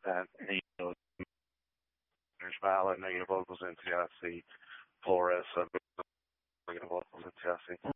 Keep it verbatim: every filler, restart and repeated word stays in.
uh, negative Marshmallow, negative vocals in T L C, Flores, uh, negative vocals in T L C.